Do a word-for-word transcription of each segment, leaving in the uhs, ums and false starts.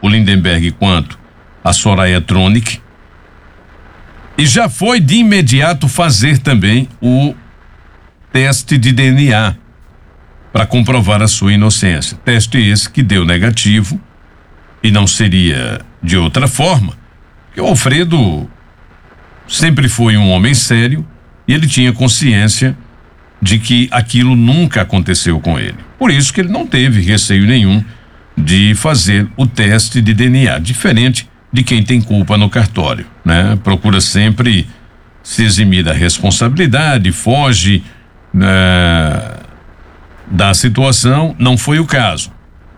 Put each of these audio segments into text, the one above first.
Lindenberg quanto a Soraya Tronic. E já foi de imediato fazer também o teste de D N A para comprovar a sua inocência. Teste esse que deu negativo, e não seria de outra forma, porque o Alfredo sempre foi um homem sério e ele tinha consciência de que aquilo nunca aconteceu com ele. Por isso que ele não teve receio nenhum de fazer o teste de D N A, diferente de quem tem culpa no cartório, né? Procura sempre se eximir da responsabilidade, foge né, da situação. Não foi o caso.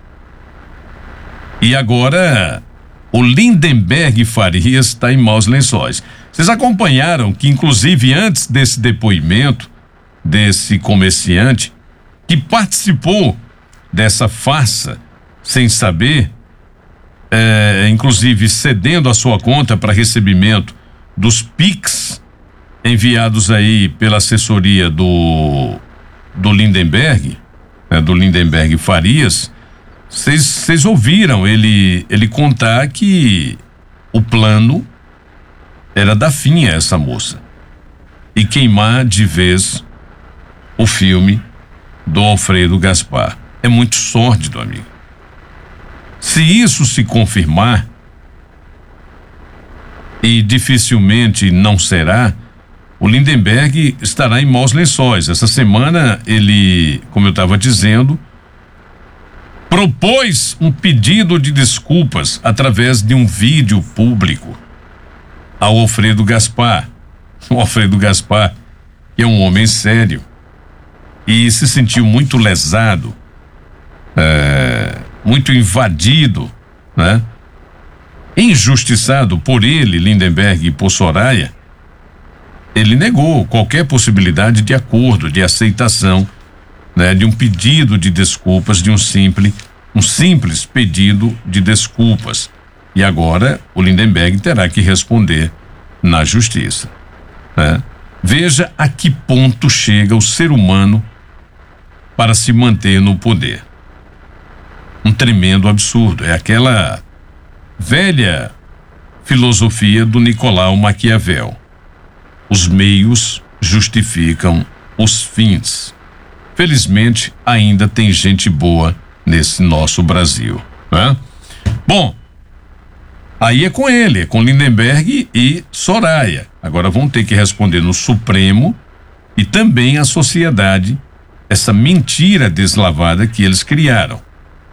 E agora o Lindenberg Farias está em maus lençóis. Vocês acompanharam que, inclusive, antes desse depoimento desse comerciante que participou dessa farsa sem saber, é, inclusive cedendo a sua conta para recebimento dos Pix enviados aí pela assessoria do do Lindenberg, né, do Lindenberg Farias. Vocês ouviram ele ele contar que o plano era dar fim a essa moça e queimar de vez o filme do Alfredo Gaspar. É muito sórdido, amigo. Se isso se confirmar, e dificilmente não será, o Lindenberg estará em maus lençóis. Essa semana ele, como eu estava dizendo, propôs um pedido de desculpas através de um vídeo público ao Alfredo Gaspar. O Alfredo Gaspar, que é um homem sério e se sentiu muito lesado, é, muito invadido, né? Injustiçado por ele, Lindenberg, e por Soraya. Ele negou qualquer possibilidade de acordo, de aceitação, né, de um pedido de desculpas, de um simples, um simples pedido de desculpas. E agora o Lindenberg terá que responder na justiça, né? Veja a que ponto chega o ser humano para se manter no poder. Um tremendo absurdo. É aquela velha filosofia do Nicolau Maquiavel. Os meios justificam os fins. Felizmente, ainda tem gente boa nesse nosso Brasil, né? Bom, aí é com ele, é com Lindenberg e Soraya. Agora vão ter que responder no Supremo e também a sociedade essa mentira deslavada que eles criaram.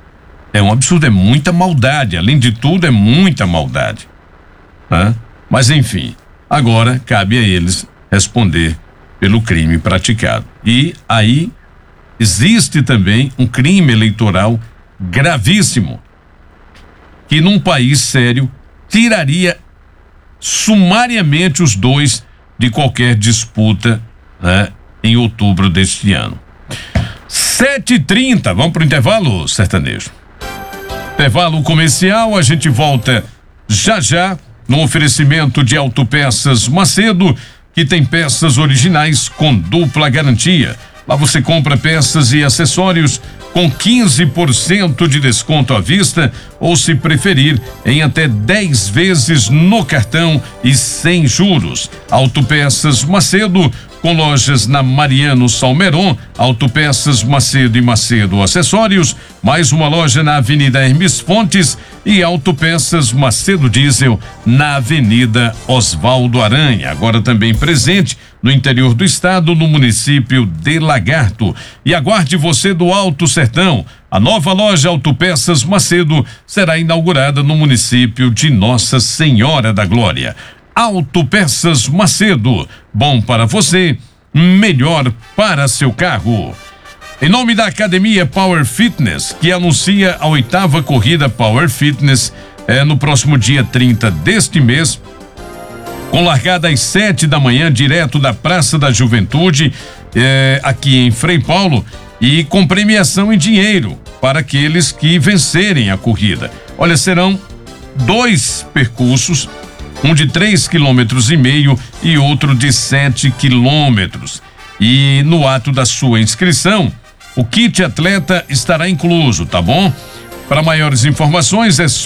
É um absurdo, é muita maldade. Além de tudo, é muita maldade, né? Mas enfim, agora cabe a eles responder pelo crime praticado. E aí existe também um crime eleitoral gravíssimo que num país sério tiraria sumariamente os dois de qualquer disputa, né, em outubro deste ano. sete e trinta, vamos pro intervalo, sertanejo. Intervalo comercial, a gente volta já já no oferecimento de Autopeças Macedo, que tem peças originais com dupla garantia. Lá você compra peças e acessórios com quinze por cento de desconto à vista ou, se preferir, em até dez vezes no cartão e sem juros. Autopeças Macedo, com lojas na Mariano Salmeron, Autopeças Macedo e Macedo Acessórios, mais uma loja na Avenida Hermes Fontes e Autopeças Macedo Diesel na Avenida Osvaldo Aranha. Agora também presente no interior do estado, no município de Lagarto. E aguarde você do Alto Sertão. A nova loja Autopeças Macedo será inaugurada no município de Nossa Senhora da Glória. Autopeças Macedo, bom para você, melhor para seu carro. Em nome da Academia Power Fitness, que anuncia a oitava corrida Power Fitness é, no próximo dia trinta deste mês, com largada às sete da manhã, direto da Praça da Juventude, é, aqui em Frei Paulo, e com premiação em dinheiro para aqueles que vencerem a corrida. Olha, serão dois percursos, um de três quilômetros e meio e outro de sete quilômetros. E no ato da sua inscrição, o kit atleta estará incluso, tá bom? Para maiores informações é só